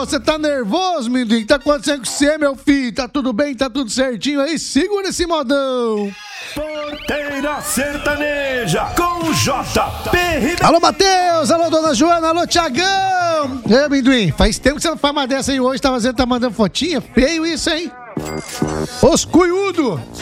você tá nervoso, menino? O que tá acontecendo com você, meu filho? Tá tudo bem? Tá tudo certinho aí? Segura esse modão. Porteira Sertaneja com JP Ribeiro. Alô, Matheus! Alô, dona Joana! Alô, Tiagão! Ei, amendoim, faz tempo que você não faz uma dessa aí hoje, tá mandando fotinha? Feio isso, hein? Os cunhudo!